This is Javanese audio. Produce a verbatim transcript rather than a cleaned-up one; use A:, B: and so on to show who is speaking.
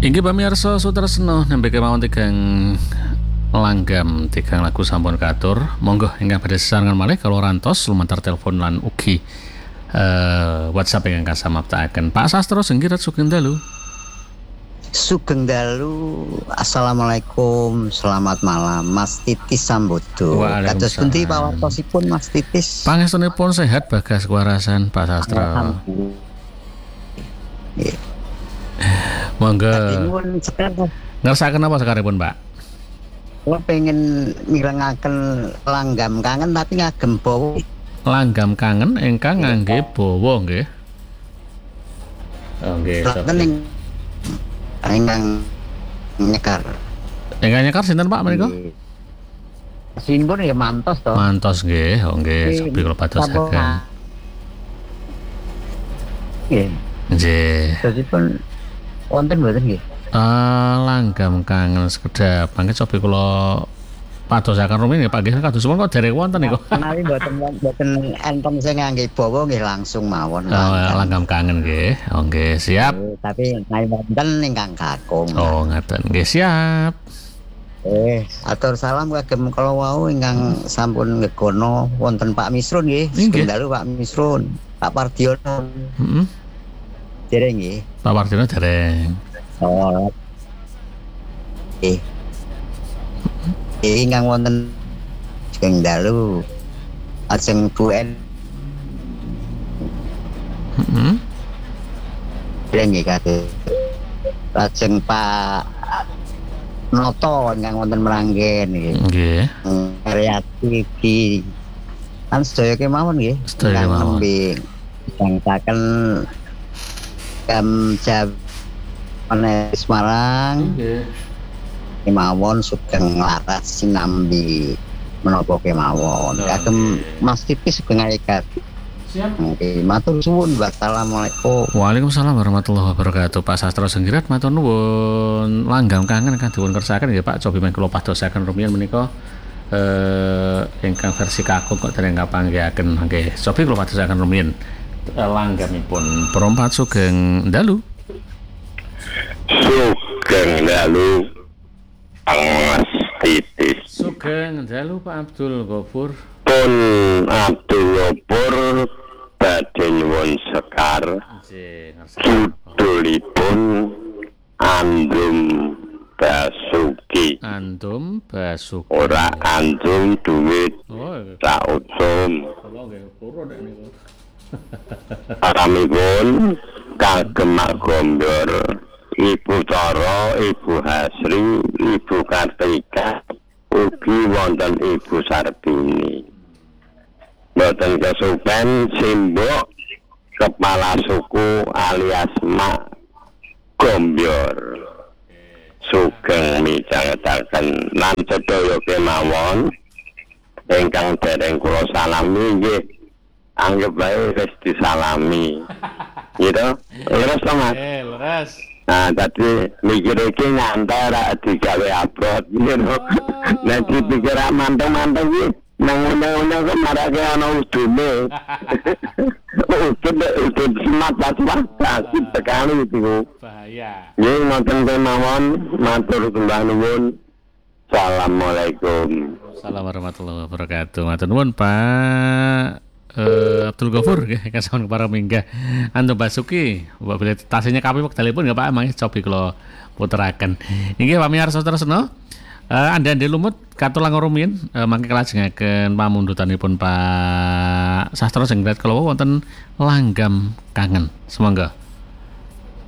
A: Inggih pamirsa sutresna nembe kemawon tigang langgam tigang lagu sampun katur. Monggo ingkang badhe sesarengan malih kalau rantos lumantar telepon lan ugi uh, WhatsApp ingkang kasamaptaaken. Pak Sastro Senggirat Sugeng Dalu.
B: Sugeng Dalu. Assalamualaikum, selamat malam Mas Titis Sambodo. Kados pundi pawartosipun Mas Titis?
A: Pangestunipun sehat bagas kewarasan Pak Sastro.
B: Nggih.
A: Monggo. Ngersakaken apa sekaripun, Pak?
B: Kula pengen mirengaken langgam kangen tapi ngagem bawa.
A: Langgam kangen ingkang ngangge bawa nggih. Oh nggih.
B: Ning ingkang nyekar.
A: Ingkang nyekar sinten Pak menika?
B: Sinten ya mantos to.
A: Mantos nggih, oh nggih, sapi kula padosaken.
B: Nggih.
A: Nggih.
B: Dadipun wonten mboten nggih?
A: Uh, langgam kangen sekedap mangke cobi kula padosaken rumiyin nggih Pak nggih kadosipun kok dereng wonten niku.
B: Menawi mboten mboten enten sing ngangge bawa nggih langsung mawon.
A: Oh, langgam kangen nggih. Oh nggih, siap.
B: E, tapi menawi wonten ingkang kakung.
A: Oh, ngaten nggih, siap.
B: Eh, atur salam kagem kala wau ingkang sampun ngegono wonten Pak Misrun nggih. Sugeng dalu Pak Misrun, Pak Pardiono.
A: Heeh.
B: Dereng nggih.
A: Pak Pardiono dereng.
B: Oh. Eh. Eh ingkang wonten Sugeng dalu ajeng Bu En.
A: Heeh.
B: Dereng nggih kados. Ajeng Pak Noto ingkang wonten Meranggen nggih.
A: Nggih.
B: Kreatif iki kan sedaya kemawon nggih.
A: Sedaya kemawon.
B: Nembe bangsaken Kam Jab Pane Semarang.
A: Nggih.
B: Kemawon sugeng laras sinambi menapa kemawon. Kagem Mas Titis sugeng ayekat.
A: Siap.
B: Oke, matur suwun. Wassalamualaikum.
A: Waalaikumsalam warahmatullahi wabarakatuh. Pak Sastro Senggirat matur nuwun. Langgam kangen kan dipun kersaken ya Pak. Cobi men kula padosaken rumiyin menika eh ingkang versi kakung kok dereng kapanggihaken. Nggih, cobi kula padosaken rumiyin. Langgamipun perompat Sugeng Dalu.
C: Sugeng Dalu Mas Titis.
A: Sugeng Dalu Pak Abdul Ghafur.
C: Pun Abdul Ghafur badhe nyuwun sekar. Judulipun Andum Basuki.
A: Andum Basuki.
C: Ora andum duit.
A: Oh,
C: sautsum.
A: kalau nggih purun nek niku.
C: Aramipun kagem Gombyur, Ibu Tara, Ibu Hasri, Ibu Kartika, ugi wonten Ibu Sarbini. Boten kesupen simbok kepala suku alias Mak Gombyur. Sugeng midhangetaken lan sedaya kemawon ingkang dereng kula salami nggih. Anggap baik wis disalami. Gitu. Leres to Mas?
A: Eh, leres.
C: Nah, tadi mikir iki nyantai ra digawe upload gitu. Nek dipikir manteng-manteng iki nang ngono-ngono kok marake ana udune. Udun udun semat pas sekali itu.
A: Bahaya.
C: Nggih ngoten kemawon matur sembah nuwun. Assalamualaikum.
A: Assalamualaikum warahmatullahi wabarakatuh. Matur nuwun Pak Uh, Abdul Ghafur nggih kasampun para minggah Andum Basuki mbok beli tasenya kapi wekdalipun nggih Pak mangke cobi kula puteraken inggih pamirsa tresna uh, anda-anda lumut katulang rumiyin uh, mangke kalajengaken pamundutanipun Pak Sastro Senggirat kala wonten langgam kangen semangga.